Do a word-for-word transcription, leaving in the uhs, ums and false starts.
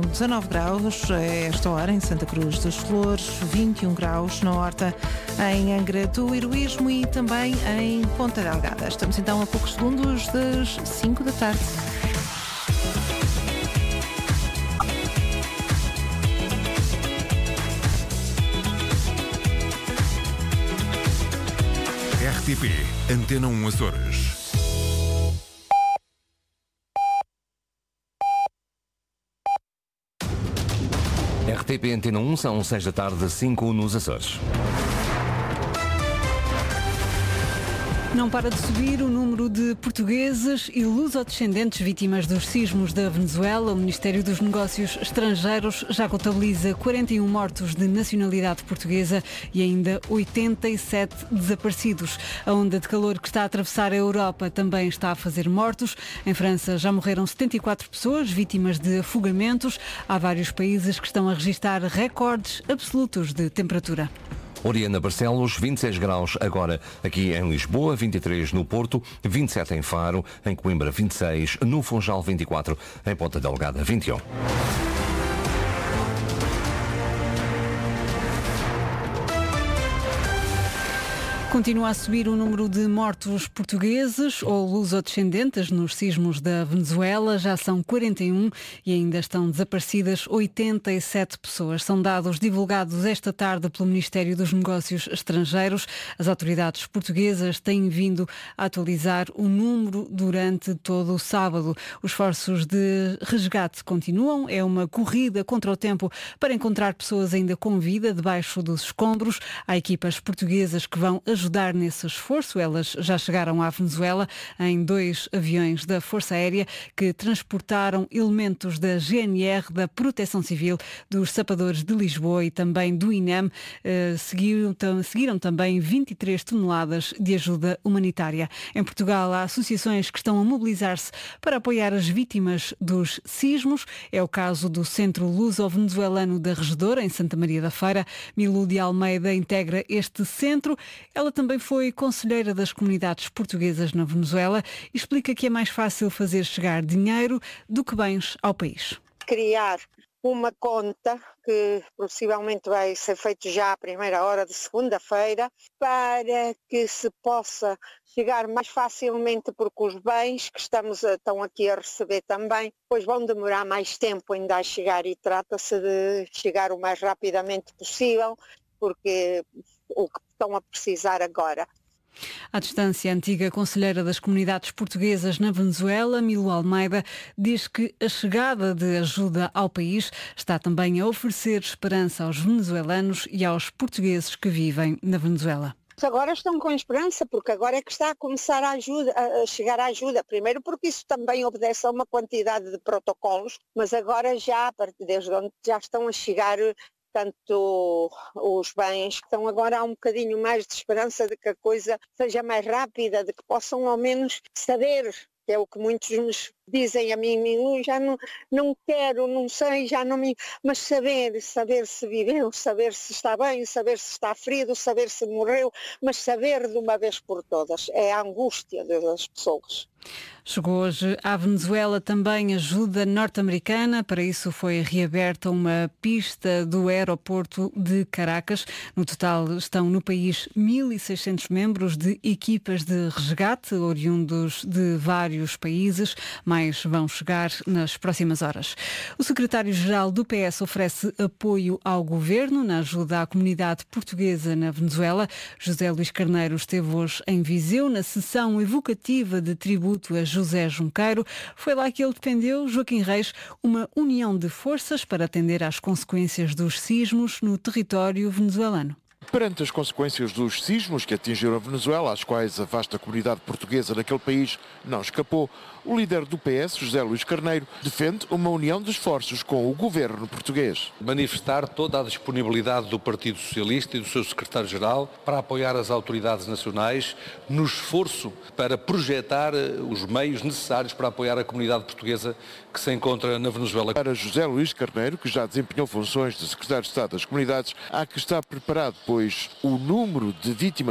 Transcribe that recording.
dezanove graus a esta hora em Santa Cruz das Flores, vinte e um graus na Horta, em Angra do Heroísmo e também em Ponta Delgada. Estamos então a poucos segundos das cinco da tarde. R T P Antena um Açores. R T P Antena um, são seis da tarde, cinco nos Açores. Não para de subir o número de portugueses e lusodescendentes vítimas dos sismos da Venezuela. O Ministério dos Negócios Estrangeiros já contabiliza quarenta e um mortos de nacionalidade portuguesa e ainda oitenta e sete desaparecidos. A onda de calor que está a atravessar a Europa também está a fazer mortos. Em França já morreram setenta e quatro pessoas vítimas de afogamentos. Há vários países que estão a registrar recordes absolutos de temperatura. Oriana Barcelos, vinte e seis graus agora aqui em Lisboa, vinte e três no Porto, vinte e sete em Faro, em Coimbra vinte e seis, no Funchal vinte e quatro, em Ponta Delgada vinte e um. Continua a subir o número de mortos portugueses ou lusodescendentes nos sismos da Venezuela. Já são quarenta e um e ainda estão desaparecidas oitenta e sete pessoas. São dados divulgados esta tarde pelo Ministério dos Negócios Estrangeiros. As autoridades portuguesas têm vindo a atualizar o número durante todo o sábado. Os esforços de resgate continuam. É uma corrida contra o tempo para encontrar pessoas ainda com vida debaixo dos escombros. Há equipas portuguesas que vão ajudar ajudar nesse esforço. Elas já chegaram à Venezuela em dois aviões da Força Aérea que transportaram elementos da G N R, da Proteção Civil, dos Sapadores de Lisboa e também do I N E M. Eh, seguiram, seguiram também vinte e três toneladas de ajuda humanitária. Em Portugal há associações que estão a mobilizar-se para apoiar as vítimas dos sismos. É o caso do Centro Luso-Venezuelano da Regedora, em Santa Maria da Feira. Milu de Almeida integra este centro. Ela também foi conselheira das comunidades portuguesas na Venezuela e explica que é mais fácil fazer chegar dinheiro do que bens ao país. Criar uma conta, que possivelmente vai ser feito já à primeira hora de segunda-feira, para que se possa chegar mais facilmente, porque os bens que estamos a, estão aqui a receber também, pois vão demorar mais tempo ainda a chegar, e trata-se de chegar o mais rapidamente possível, porque o que estão a precisar agora. À distância, a antiga conselheira das comunidades portuguesas na Venezuela, Milu Almeida, diz que a chegada de ajuda ao país está também a oferecer esperança aos venezuelanos e aos portugueses que vivem na Venezuela. Agora estão com esperança, porque agora é que está a começar a, ajuda, a chegar a ajuda. Primeiro porque isso também obedece a uma quantidade de protocolos, mas agora já, desde onde já estão a chegar tanto os bens, que estão agora há um bocadinho mais de esperança de que a coisa seja mais rápida, de que possam ao menos saber, que é o que muitos nos dizem a mim, já não, não quero, não sei, já não me... Mas saber, saber se viveu, saber se está bem, saber se está ferido, saber se morreu, mas saber de uma vez por todas. É a angústia das pessoas. Chegou hoje à Venezuela também ajuda norte-americana. Para isso foi reaberta uma pista do aeroporto de Caracas. No total estão no país mil e seiscentos membros de equipas de resgate, oriundos de vários países. Mais vão chegar nas próximas horas. O secretário-geral do P S oferece apoio ao governo na ajuda à comunidade portuguesa na Venezuela. José Luís Carneiro esteve hoje em Viseu na sessão evocativa de tributo a José Junqueiro. Foi lá que ele defendeu, Joaquim Reis, uma união de forças para atender às consequências dos sismos no território venezuelano. Perante as consequências dos sismos que atingiram a Venezuela, às quais a vasta comunidade portuguesa naquele país não escapou, o líder do P S, José Luís Carneiro, defende uma união de esforços com o governo português. Manifestar toda a disponibilidade do Partido Socialista e do seu secretário-geral para apoiar as autoridades nacionais no esforço para projetar os meios necessários para apoiar a comunidade portuguesa que se encontra na Venezuela. Para José Luís Carneiro, que já desempenhou funções de secretário de Estado das Comunidades, há que estar preparado, pois o número de vítimas